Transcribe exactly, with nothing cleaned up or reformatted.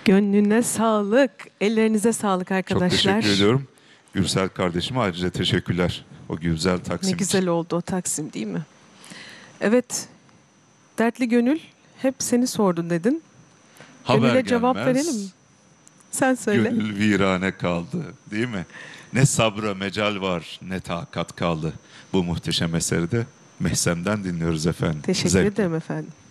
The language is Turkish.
Gönlüne sağlık, ellerinize sağlık arkadaşlar. Çok teşekkür ediyorum. Gürsel kardeşime ayrıca teşekkürler. O güzel Taksim Ne güzel için. oldu o Taksim, değil mi? Evet, dertli gönül hep seni sordu dedin. Haber Gönüle gelmez, cevap verelim mi? Sen söyle. Gönül virane kaldı, değil mi? Ne sabra mecal var, ne takat kaldı. Bu muhteşem eseri de Mehsem'den dinliyoruz efendim. Teşekkür Zevkle. ederim efendim.